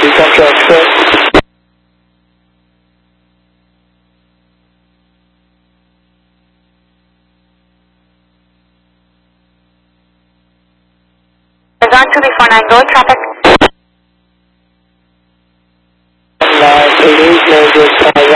Control Express. Amazon 2B49, go with traffic. 988, no good,